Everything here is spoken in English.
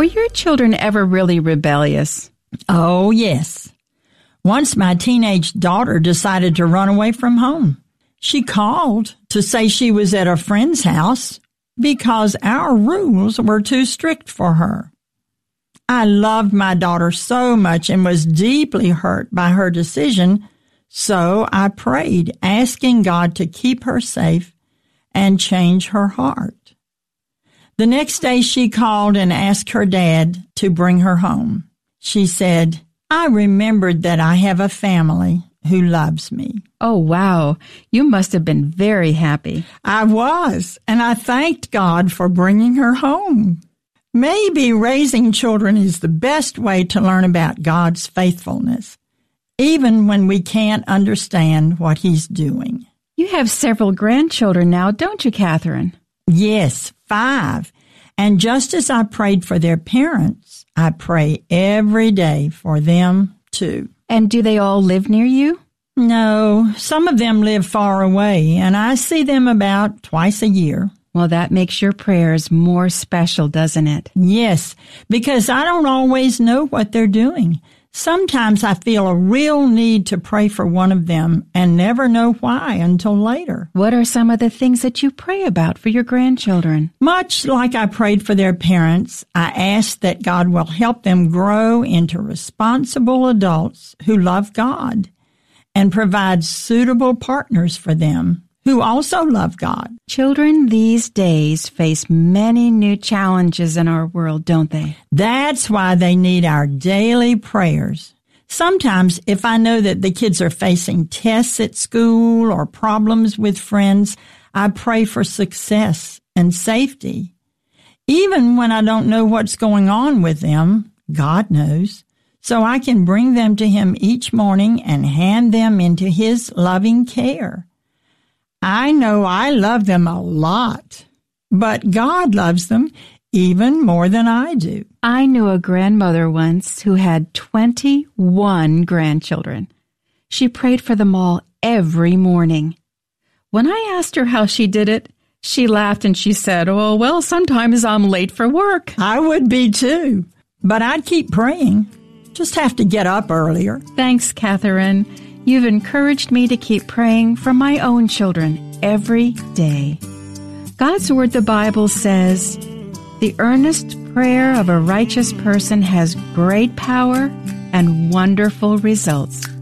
Were your children ever really rebellious? Oh, yes. Once my teenage daughter decided to run away from home. She called to say she was at a friend's house because our rules were too strict for her. I loved my daughter so much and was deeply hurt by her decision, so I prayed, asking God to keep her safe and change her heart. The next day she called and asked her dad to bring her home. She said, "I remembered that I have a family who loves me." Oh, wow. You must have been very happy. I was, and I thanked God for bringing her home. Maybe raising children is the best way to learn about God's faithfulness, even when we can't understand what He's doing. You have several grandchildren now, don't you, Catherine? Yes, 5. And just as I prayed for their parents, I pray every day for them too. And do they all live near you? No, some of them live far away, and I see them about twice a year. Well, that makes your prayers more special, doesn't it? Yes, because I don't always know what they're doing. Sometimes I feel a real need to pray for one of them and never know why until later. What are some of the things that you pray about for your grandchildren? Much like I prayed for their parents, I ask that God will help them grow into responsible adults who love God and provide suitable partners for them who also love God. Children these days face many new challenges in our world, don't they? That's why they need our daily prayers. Sometimes, if I know that the kids are facing tests at school or problems with friends, I pray for success and safety. Even when I don't know what's going on with them, God knows. So I can bring them to Him each morning and hand them into His loving care. I know I love them a lot, but God loves them even more than I do. I knew a grandmother once who had 21 grandchildren. She prayed for them all every morning. When I asked her how she did it, she laughed and she said, "Oh, well, sometimes I'm late for work." I would be too, but I'd keep praying. Just have to get up earlier. Thanks, Catherine. You've encouraged me to keep praying for my own children every day. God's Word, the Bible, says, "The earnest prayer of a righteous person has great power and wonderful results."